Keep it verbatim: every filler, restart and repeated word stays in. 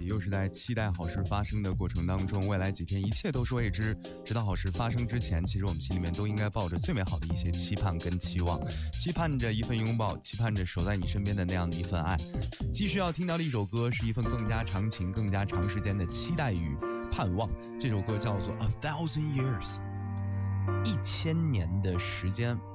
又是在期待好事发生的过程当中，未来几天一切都是未知，直到好事发生之前，其实我们心里面都应该抱着最美好的一些期盼跟期望，期盼着一份拥抱，期盼着守在你身边的那样的一份爱。继续要听到的一首歌是一份更加长情更加长时间的期待与盼望，这首歌叫做 A Thousand Years， 一千年的时间